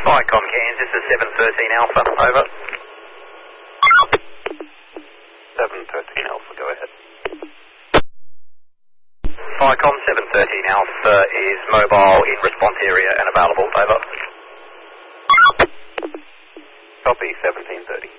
Vicom Kansas is 713 Alpha, over. 713 Alpha, go ahead. Vicom 713 Alpha is mobile in response area and available, over. Copy, 1730.